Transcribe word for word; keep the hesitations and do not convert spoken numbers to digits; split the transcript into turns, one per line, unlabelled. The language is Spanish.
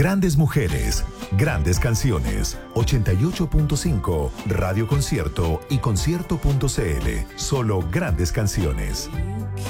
Grandes mujeres, grandes canciones. ochenta y ocho punto cinco, Radio Concierto y concierto punto c l. Solo grandes canciones.